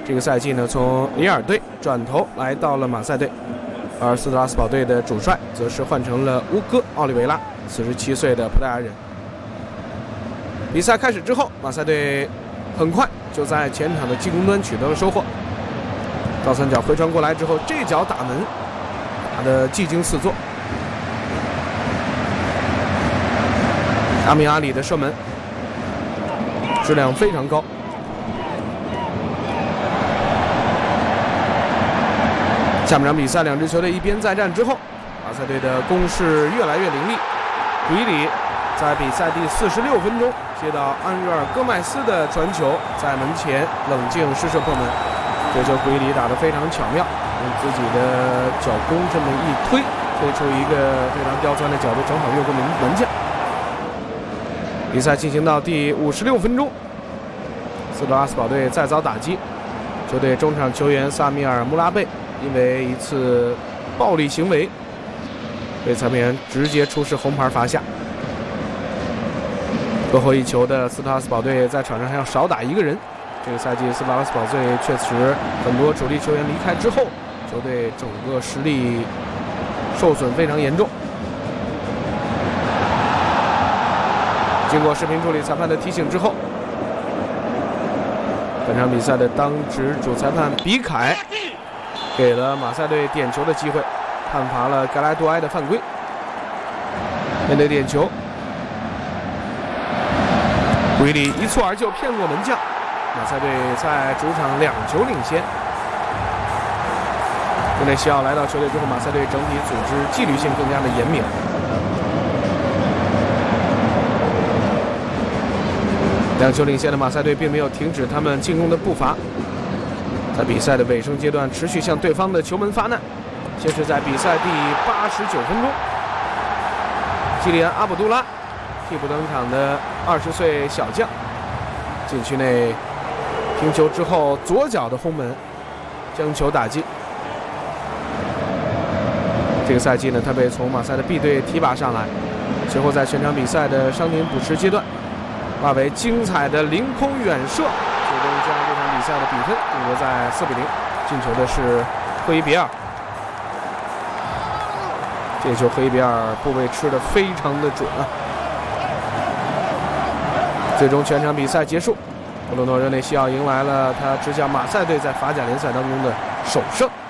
这个赛季呢，从里尔队转头来到了马赛队，而斯特拉斯堡队的主帅则是换成了乌戈·奥利维拉，47岁的葡萄牙人。比赛开始之后，马赛队很快就在前场的进攻端取得了收获。倒三角回传过来之后，这脚打门打得技惊四座。阿米阿里的射门质量非常高。下半场比赛，两支球队一边再战之后，马赛队的攻势越来越凌厉。古伊里在比赛第46分钟接到安日尔·戈麦斯的传球，在门前冷静施射破门。这球古伊里打得非常巧妙，用自己的脚弓这么一推出一个非常刁钻的角度，正好越过门将。比赛进行到第56分钟，斯特拉斯堡队再遭打击，球队中场球员萨米尔·穆拉贝因为一次暴力行为被裁判员直接出示红牌罚下。落后一球的斯特拉斯堡队在场上还要少打一个人。这个赛季斯特拉斯堡队确实很多主力球员离开之后，球队整个实力受损非常严重。经过视频助理裁判的提醒之后，本场比赛的当值主裁判比凯给了马赛队点球的机会，判罚了盖莱杜埃的犯规。面对点球，古伊里一蹴而就骗过门将，马赛队在主场2球领先。布内西奥来到球队之后，马赛队整体组织纪律性更加的严明。2球领先的马赛队并没有停止他们进攻的步伐，在比赛的尾声阶段持续向对方的球门发难。先是在比赛第89分钟，基里安·阿卜杜拉替补登场的20岁小将，禁区内停球之后左脚的轰门将球打进。这个赛季呢，他被从马赛的 B 队提拔上来，随后在全场比赛的伤停补时阶段化为精彩的凌空远射，最终将这场比赛的比分定格在4-0。进球的是赫伊比尔，这球赫伊比尔部位吃得非常的准啊！最终全场比赛结束，布鲁诺·热内西奥迎来了他执教马赛队在法甲联赛当中的首胜。